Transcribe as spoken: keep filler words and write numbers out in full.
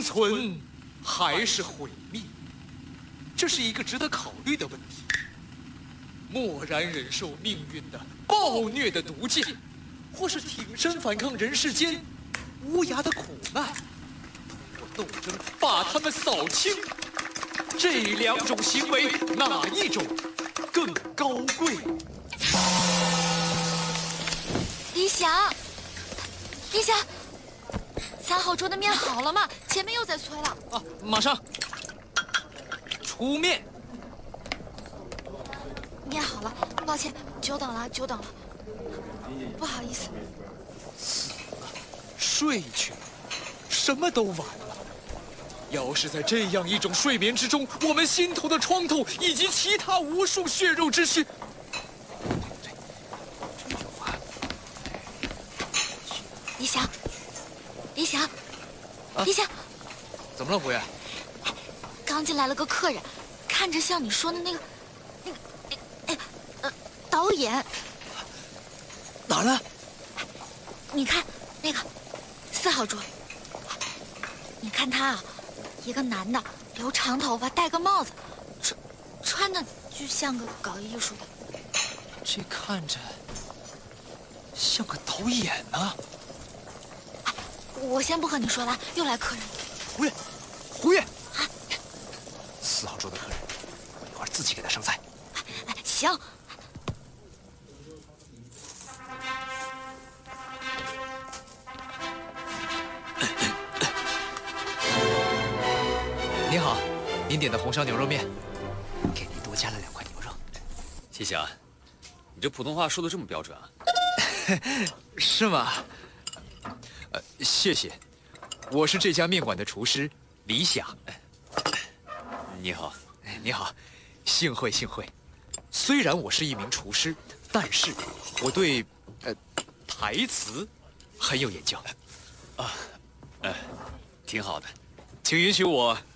存还是毁灭？这是一个值得考虑的问题。默然忍受命运的暴虐的毒箭，或是挺身反抗人世间无涯的苦难，通过斗争把他们扫清。这两种行为，哪一种更高贵？ 李想，李想，三号桌的面好了吗？前面又在催了。 啊，马上出面。 面好了，抱歉，久等了，久等了，不好意思。 死了，睡去了，什么都晚了。要是在这样一种睡眠之中，我们心头的创痛以及其他无数血肉之躯， 李想，李想，李想， 怎么了，胡爷？ 刚进来了个客人，看着像你说的那个，那个，哎，呃，导演。 哪儿呢？ 你看那个四号桌，你看他啊，一个男的，留长头发，戴个帽子，穿穿的就像个搞艺术的。 这看着像个导演呢。 我先不和你说了，又来客人。 胡爷，胡爷， 啊， 四号桌的客人，我一会儿自己给他上菜。 哎，行。 您好，您点的红烧牛肉面，给您多加了两块牛肉。 谢谢啊，你这普通话说的这么标准啊？ 是吗？呃，谢谢，我是这家面馆的厨师李想。 你好， 你好，幸会幸会。虽然我是一名厨师，但是我对呃台词很有研究。 啊，呃，挺好的。 请允许我